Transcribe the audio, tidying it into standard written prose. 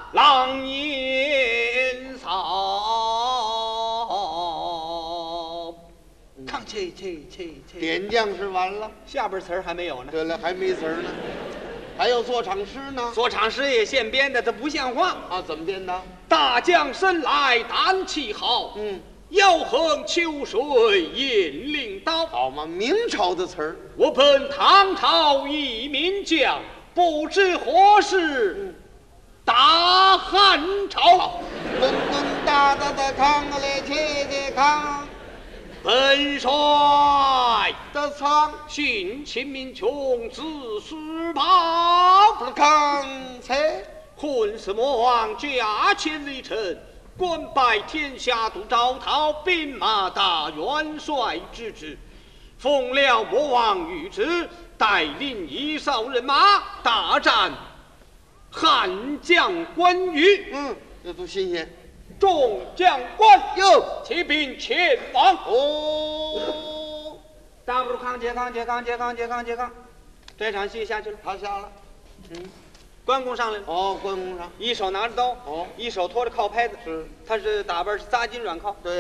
狼烟扫。看这， 点将是完了， 下边词儿还没有呢。 对了，还没词儿呢，还有作场诗呢。 说唱诗也现编的，它不像话。 啊，怎么编的？ 大将生来胆气豪，腰横秋水雁翎刀。 好嘛，明朝的词儿。 我本唐朝一名将，不知何时打汉朝。 滚滚大大的康啊嘞，切的康本帅的仓训亲民穷，子孙宝。 的康才混世魔王驾千里尘，官拜天下都招讨兵马大元帅之职，奉了魔王谕旨，带领一哨人马大战汉将关羽。 这都新鲜。 众将官哟， 骑兵前往。 哦， 大不如康接康，这场戏下去了， 他下了。 关公上来了。 哦，关公上， 一手拿着刀， 哦， 一手托着靠拍子， 是， 他是打扮是扎金软靠。 对。